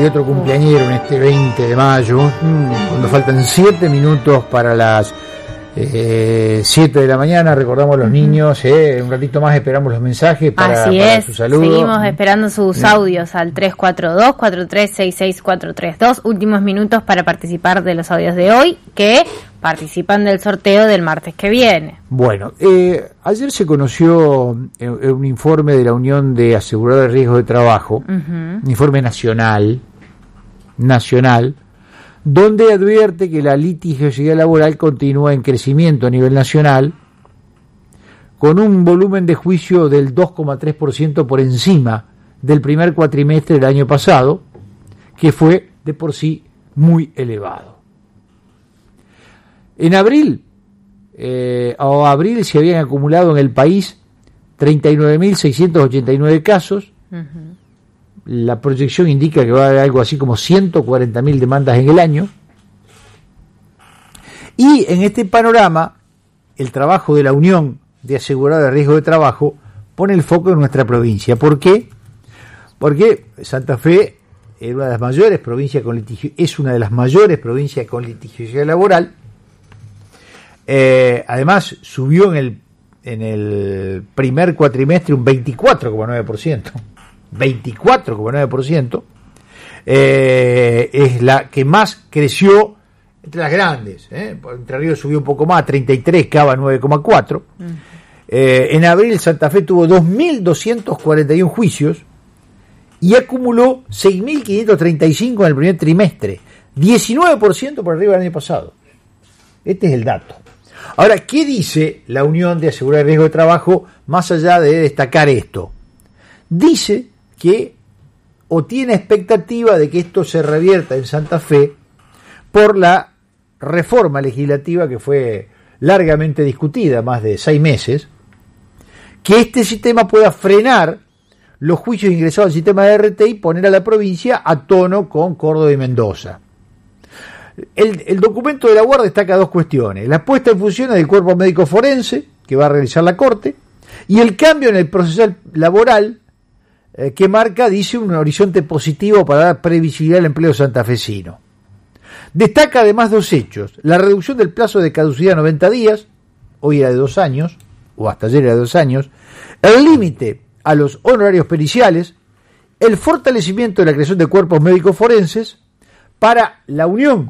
otro cumpleañero en este 20 de mayo, cuando faltan 7 minutos para las 7 de la mañana. Recordamos a los niños, un ratito más esperamos los mensajes para su saludo. Seguimos esperando sus audios al 342-4366-432. Últimos minutos para participar de los audios de hoy, que participan del sorteo del martes que viene. Bueno, ayer se conoció un informe de la Unión de Aseguradores de Riesgo de Trabajo, un informe nacional, donde advierte que la litigiosidad laboral continúa en crecimiento a nivel nacional, con un volumen de juicio del 2,3% por encima del primer cuatrimestre del año pasado, que fue de por sí muy elevado. En abril se habían acumulado en el país 39.689 casos. La proyección indica que va a haber algo así como 140.000 demandas en el año. Y en este panorama, el trabajo de la Unión de Aseguradores de Riesgo de Trabajo pone el foco en nuestra provincia. ¿Por qué? Porque Santa Fe es una de las mayores provincias con litigiosidad laboral. Además, subió en el primer cuatrimestre un 24,9%. 24,9%, es la que más creció entre las grandes. Entre Ríos subió un poco más, 33, Cava 9,4. En abril Santa Fe tuvo 2.241 juicios y acumuló 6.535 en el primer trimestre, 19% por arriba del año pasado. Este es el dato. Ahora, ¿qué dice la Unión de Aseguradores de Riesgo de Trabajo más allá de destacar esto? Dice que tiene expectativa de que esto se revierta en Santa Fe por la reforma legislativa que fue largamente discutida, más de 6 meses, que este sistema pueda frenar los juicios ingresados al sistema de RT y poner a la provincia a tono con Córdoba y Mendoza. El documento de la UAR destaca 2 cuestiones: la puesta en función del cuerpo médico forense que va a realizar la Corte y el cambio en el procesal laboral que marca, dice, un horizonte positivo para dar previsibilidad al empleo santafesino. Destaca además 2 hechos: la reducción del plazo de caducidad a 90 días, hoy era de 2 años, o hasta ayer era de 2 años, el límite a los honorarios periciales, el fortalecimiento de la creación de cuerpos médicos forenses. Para la Unión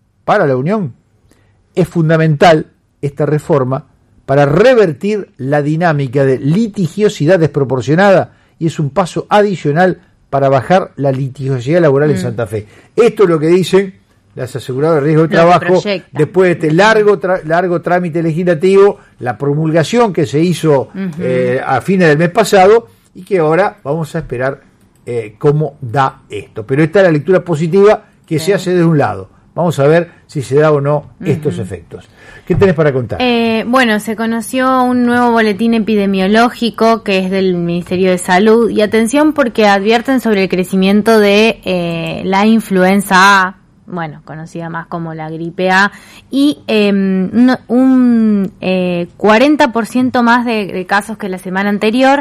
es fundamental esta reforma para revertir la dinámica de litigiosidad desproporcionada y es un paso adicional para bajar la litigiosidad laboral en Santa Fe. Esto es lo que dicen las aseguradoras de riesgo de trabajo después de este largo trámite legislativo, la promulgación que se hizo a fines del mes pasado y que ahora vamos a esperar cómo da esto. Pero esta es la lectura positiva que se hace de un lado. Vamos a ver si se da o no estos efectos. ¿Qué tenés para contar? Bueno, se conoció un nuevo boletín epidemiológico que es del Ministerio de Salud. Y atención porque advierten sobre el crecimiento de la influenza A, bueno, conocida más como la gripe A, y un 40% más de casos que la semana anterior,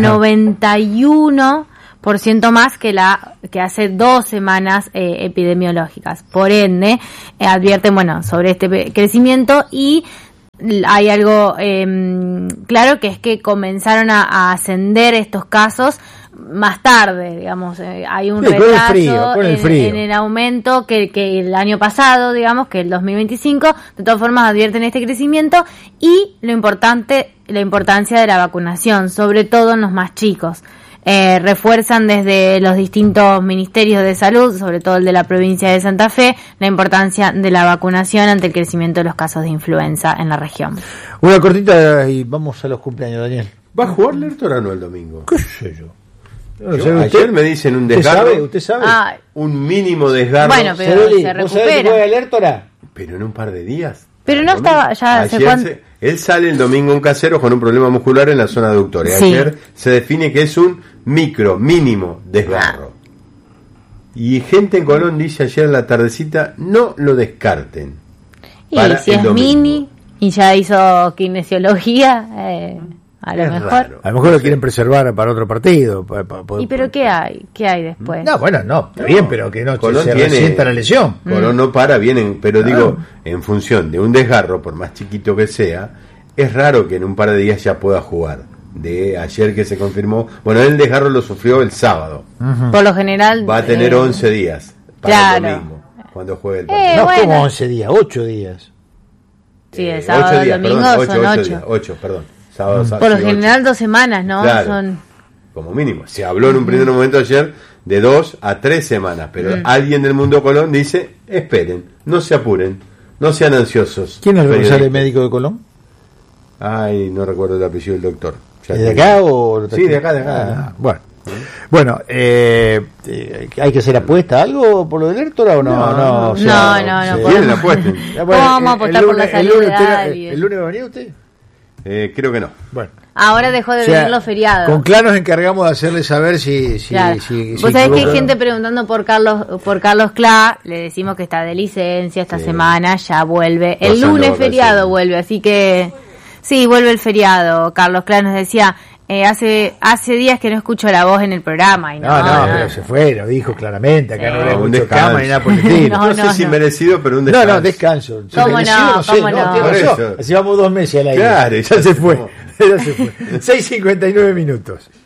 91% más que hace 2 semanas epidemiológicas. Por ende, advierten, sobre este crecimiento y hay algo claro que es que comenzaron a ascender estos casos más tarde, digamos, hay un retraso en el aumento que el año pasado, digamos, que el 2025, de todas formas advierten este crecimiento y la importancia de la vacunación, sobre todo en los más chicos. Refuerzan desde los distintos ministerios de salud, sobre todo el de la provincia de Santa Fe, la importancia de la vacunación ante el crecimiento de los casos de influenza en la región. Una cortita y vamos a los cumpleaños, Daniel. ¿Va a jugar Lertora o no el domingo? ¿Qué sé yo? Ayer me dicen un desgarro. ¿Usted sabe? Un mínimo desgarro. Bueno, pero se recupera. ¿Sabés que juega Lertora? Pero en un par de días. Pero no estaba ya él sale el domingo un casero con un problema muscular en la zona aductora. Sí. Ayer se define que es un mínimo desgarro. Y gente en Colón dice ayer en la tardecita, no lo descarten. Y si es mini y ya hizo kinesiología, A lo Es mejor. raro. A lo mejor lo quieren preservar para otro partido. ¿Y pero qué hay? ¿Qué hay después? No, bueno, no, está bien, pero que no Colón se tiene- resienta la lesión. Colón no para, vienen, pero digo, en función de un desgarro, por más chiquito que sea, es raro que en un par de días ya pueda jugar. De ayer que se confirmó, bueno, el desgarro lo sufrió el sábado. Por lo general. Va a tener 11 días para claro. el domingo, cuando juegue el partido. No, bueno. como 11 días, 8 días. Sí, el sábado, el domingo son 8. 8, perdón. Sábado, Por lo sí, general 2 semanas, ¿no? Claro. Son. como mínimo. Se habló en un primer momento ayer de 2 a 3 semanas, pero alguien del mundo Colón dice, esperen, no se apuren, no sean ansiosos. ¿Quién es el periodistas. responsable médico de Colón? Ay, no recuerdo el apellido del doctor. Ya ¿Es de te acá digo. o lo Sí, de acá, de acá. Ah, bueno, ¿hay que hacer apuesta algo por lo del Héctor o no? No, o sea, no, sí. no, Quieren, apuesten. Ya, ¿Cómo vamos a apostar por la salud de usted- alguien? ¿El lunes va a venir usted? Creo que no. Bueno. Ahora dejó de O sea, venir los feriados. Con Cla nos encargamos de hacerle saber si Claro. si Vos sabés que hay equivoca. gente preguntando por Carlos Cla, le decimos que está de licencia esta Sí. semana, ya vuelve. El Pasando lunes vacaciones. feriado vuelve, así que sí, vuelve el feriado. Carlos Cla nos decía, hace días que no escucho la voz en el programa. Y no, No, pero se fue, lo dijo claramente, acá no habrá un mucho descanso. cama ni nada por el estilo. No, sé si merecido, pero un No, descanso. no, descanso. ¿Cómo Merecido, no? sé, ¿Cómo no? tiene Por razón. eso. Así vamos 2 meses al aire. Claro, ya se fue. Ya se fue. 6:59 minutos.